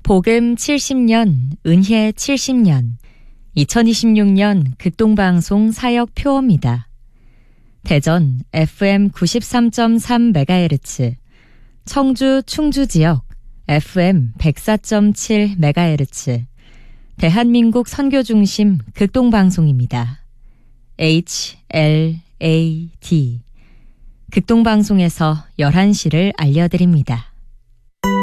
복음 70년, 은혜 70년, 2026년 극동방송 사역 표어입니다. 대전 FM 93.3MHz, 청주 충주 지역 FM 104.7MHz, 대한민국 선교중심 극동방송입니다. HLAD, 극동방송에서 11시를 알려드립니다.